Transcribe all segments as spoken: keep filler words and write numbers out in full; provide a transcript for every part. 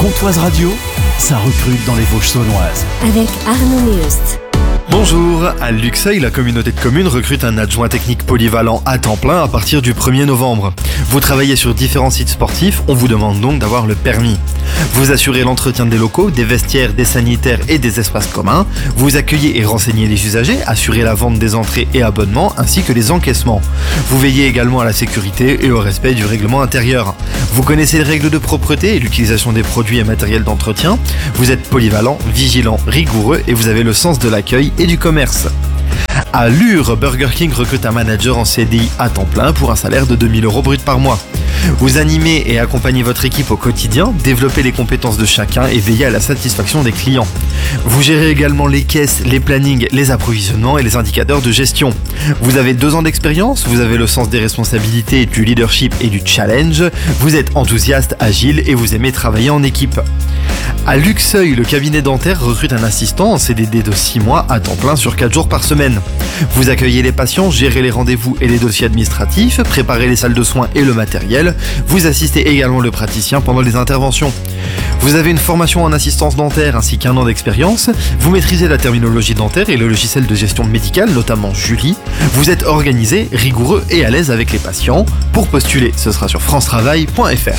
Comtoise Radio, ça recrute dans les Vosges saunoises. Avec Arnaud Meust. Bonjour, à Luxeuil, la communauté de communes recrute un adjoint technique polyvalent à temps plein à partir du premier novembre. Vous travaillez sur différents sites sportifs, on vous demande donc d'avoir le permis. Vous assurez l'entretien des locaux, des vestiaires, des sanitaires et des espaces communs. Vous accueillez et renseignez les usagers, assurez la vente des entrées et abonnements ainsi que les encaissements. Vous veillez également à la sécurité et au respect du règlement intérieur. Vous connaissez les règles de propreté et l'utilisation des produits et matériels d'entretien. Vous êtes polyvalent, vigilant, rigoureux et vous avez le sens de l'accueil et du commerce. À Lure, Burger King recrute un manager en C D I à temps plein pour un salaire de deux mille euros brut par mois. Vous animez et accompagnez votre équipe au quotidien, développez les compétences de chacun et veillez à la satisfaction des clients. Vous gérez également les caisses, les plannings, les approvisionnements et les indicateurs de gestion. Vous avez deux ans d'expérience, vous avez le sens des responsabilités, du leadership et du challenge. Vous êtes enthousiaste, agile et vous aimez travailler en équipe. À Luxeuil, le cabinet dentaire recrute un assistant en C D D de six mois à temps plein sur quatre jours par semaine. Vous accueillez les patients, gérez les rendez-vous et les dossiers administratifs, préparez les salles de soins et le matériel. Vous assistez également le praticien pendant les interventions. Vous avez une formation en assistance dentaire ainsi qu'un an d'expérience. Vous maîtrisez la terminologie dentaire et le logiciel de gestion médicale, notamment Julie. Vous êtes organisé, rigoureux et à l'aise avec les patients. Pour postuler, ce sera sur france travail point f r.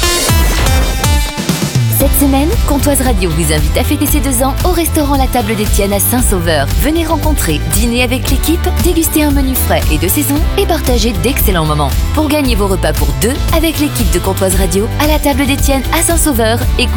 Cette semaine, Comtoise Radio vous invite à fêter ses deux ans au restaurant La Table d'Étienne à Saint-Sauveur. Venez rencontrer, dîner avec l'équipe, déguster un menu frais et de saison et partager d'excellents moments. Pour gagner vos repas pour deux avec l'équipe de Comtoise Radio à La Table d'Étienne à Saint-Sauveur, écoutez